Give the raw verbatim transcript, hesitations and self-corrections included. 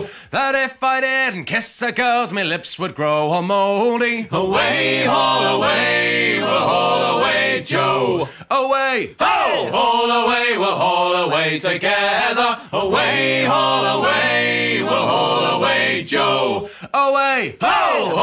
Joe, that if I didn't kiss the girls, my lips would grow all moldy. Away, haul away, we'll haul away, Joe. Away, ho, haul away, we'll haul away together. Away, haul away, we'll haul away, Joe. Away, ho.